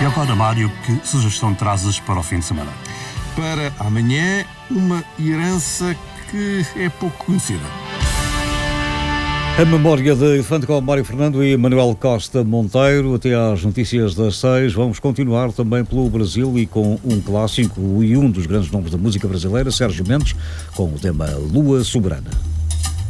E agora, Mário, que sugestão trazes para o fim de semana? Para amanhã, uma herança que é pouco conhecida. A memória de Infante com Mário Fernando e Manuel Costa Monteiro, até às notícias das 6. Vamos continuar também pelo Brasil e com um clássico e um dos grandes nomes da música brasileira, Sérgio Mendes, com o tema Lua Soberana.